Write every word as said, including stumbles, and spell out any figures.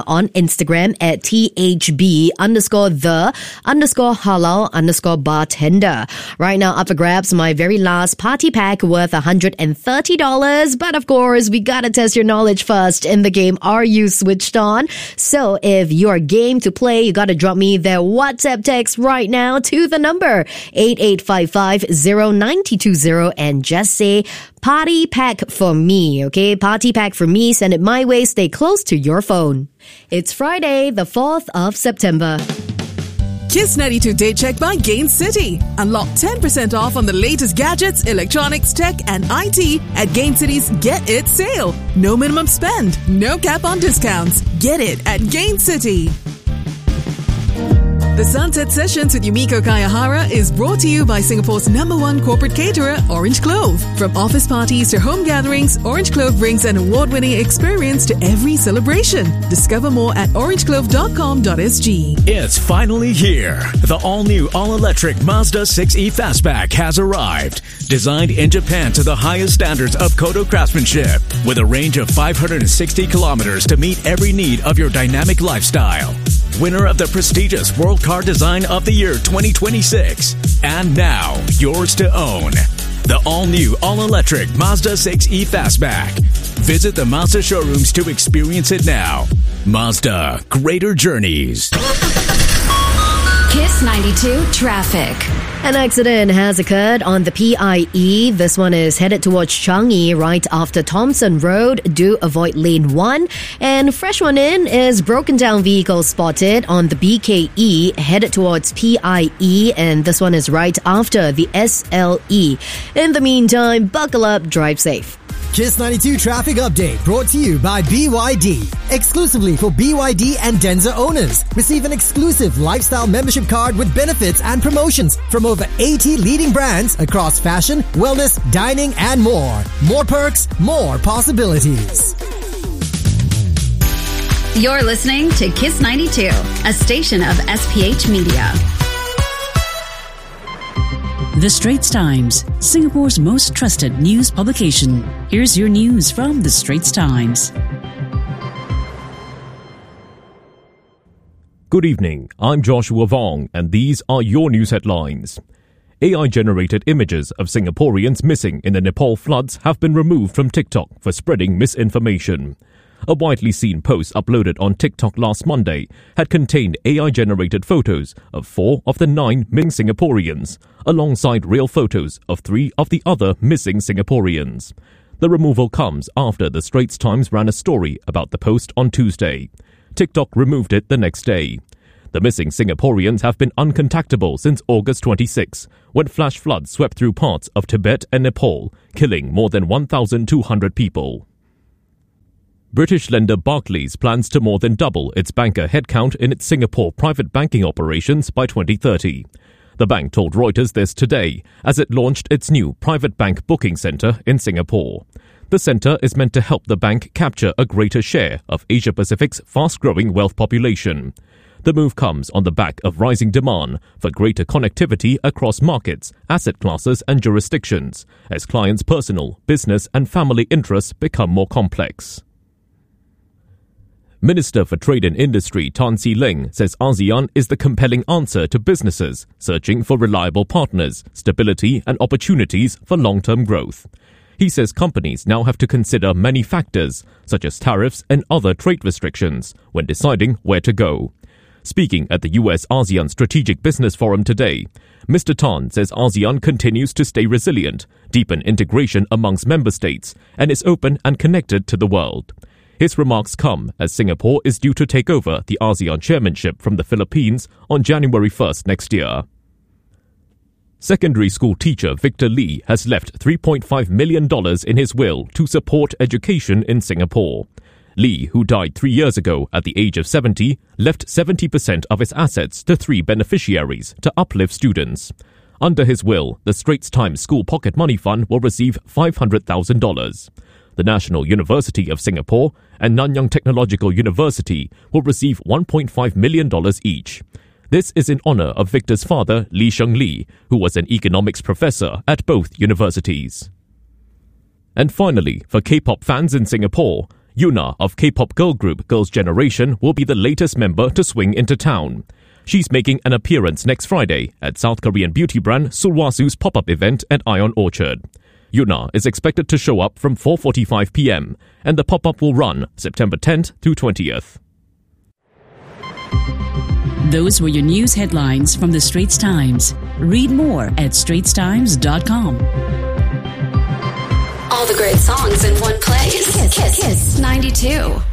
on Instagram at T H B underscore the underscore halal underscore bartender. Right now, up for grabs, my very last party pack worth one hundred thirty dollars. But of course, we gotta test your knowledge first in the game. Are you switched on? So if you're game to play, you gotta drop me their WhatsApp text right now to the number eight eight five five zero nine two zero and just say party pack for me, okay? Party pack for me. Send it my way. Stay close to your phone. It's Friday, the fourth of September. Kiss ninety-two Day Check by Gain City. Unlock ten percent off on the latest gadgets, electronics, tech and I T at Gain City's Get It sale. No minimum spend, no cap on discounts. Get it at Gain City. The Sunset Sessions with Yumiko Kayahara is brought to you by Singapore's number one corporate caterer, Orange Clove. From office parties to home gatherings, Orange Clove brings an award-winning experience to every celebration. Discover more at orange clove dot com dot s g. It's finally here. The all-new, all-electric Mazda six E Fastback has arrived. Designed in Japan to the highest standards of Kodo craftsmanship, with a range of five hundred sixty kilometers to meet every need of your dynamic lifestyle. Winner of the prestigious World Car Design of the Year twenty twenty-six. And now, yours to own. The all-new, all-electric Mazda six E Fastback. Visit the Mazda showrooms to experience it now. Mazda, greater journeys. Kiss ninety-two Traffic. An accident has occurred on the P I E. This one is headed towards Changi right after Thomson Road. Do avoid lane one. And fresh one in is broken down vehicle spotted on the B K E headed towards P I E. And this one is right after the S L E. In the meantime, buckle up, drive safe. Kiss ninety-two Traffic Update brought to you by B Y D. Exclusively for B Y D and Denza owners. Receive an exclusive lifestyle membership card with benefits and promotions from over eighty leading brands across fashion, wellness, dining and more. More perks, more possibilities. You're listening to Kiss ninety-two, a station of S P H Media. The Straits Times, Singapore's most trusted news publication. Here's your news from The Straits Times. Good evening, I'm Joshua Vong, and these are your news headlines. A I-generated images of Singaporeans missing in the Nepal floods have been removed from TikTok for spreading misinformation. A widely seen post uploaded on TikTok last Monday had contained A I-generated photos of four of the nine missing Singaporeans, alongside real photos of three of the other missing Singaporeans. The removal comes after the Straits Times ran a story about the post on Tuesday. TikTok removed it the next day. The missing Singaporeans have been uncontactable since August twenty-sixth, when flash floods swept through parts of Tibet and Nepal, killing more than one thousand two hundred people. British lender Barclays plans to more than double its banker headcount in its Singapore private banking operations by twenty thirty. The bank told Reuters this today as it launched its new private bank booking centre in Singapore. The centre is meant to help the bank capture a greater share of Asia-Pacific's fast-growing wealth population. The move comes on the back of rising demand for greater connectivity across markets, asset classes and jurisdictions, as clients' personal, business and family interests become more complex. Minister for Trade and Industry Tan See Leng says ASEAN is the compelling answer to businesses searching for reliable partners, stability and opportunities for long-term growth. He says companies now have to consider many factors, such as tariffs and other trade restrictions, when deciding where to go. Speaking at the U S ASEAN Strategic Business Forum today, Mister Tan says ASEAN continues to stay resilient, deepen integration amongst member states, and is open and connected to the world. His remarks come as Singapore is due to take over the ASEAN chairmanship from the Philippines on January first next year. Secondary school teacher Victor Lee has left three point five million dollars in his will to support education in Singapore. Lee, who died three years ago at the age of seventy, left seventy percent of his assets to three beneficiaries to uplift students. Under his will, the Straits Times School Pocket Money Fund will receive five hundred thousand dollars. The National University of Singapore and Nanyang Technological University will receive one point five million dollars each. This is in honor of Victor's father, Lee Sheng Lee, who was an economics professor at both universities. And finally, for K-pop fans in Singapore, Yuna of K-pop girl group Girls' Generation will be the latest member to swing into town. She's making an appearance next Friday at South Korean beauty brand Sulwhasu's pop-up event at Ion Orchard. Yuna is expected to show up from four forty-five p.m. and the pop-up will run September tenth to twentieth. Those were your news headlines from the Straits Times. Read more at straits times dot com. All the great songs in one place. Kiss, Kiss, Kiss ninety-two.